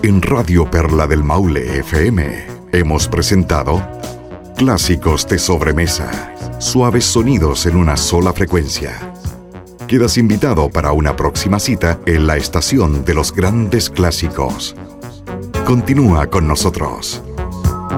En Radio Perla del Maule FM hemos presentado Clásicos de Sobremesa, suaves sonidos en una sola frecuencia. Quedas invitado para una próxima cita en la estación de los grandes clásicos. Continúa con nosotros.